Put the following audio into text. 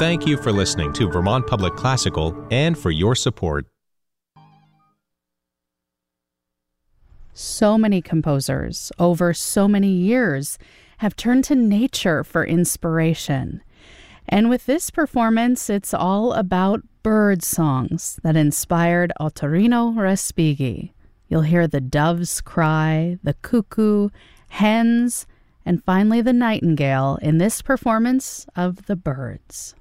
Thank you for listening to Vermont Public Classical and for your support. So many composers over so many years have turned to nature for inspiration. And with this performance, it's all about bird songs that inspired Ottorino Respighi. You'll hear the doves cry, the cuckoo, hens, and finally the nightingale in this performance of The Birds.